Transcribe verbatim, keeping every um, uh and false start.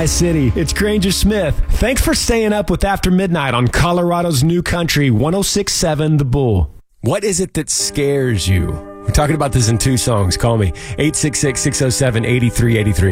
Tri-City. It's Granger Smith. Thanks for staying up with After Midnight on Colorado's New Country, one oh six point seven The Bull. What is it that scares you? We're talking about this in two songs. Call me, eight six six, six oh seven, eight three eight three.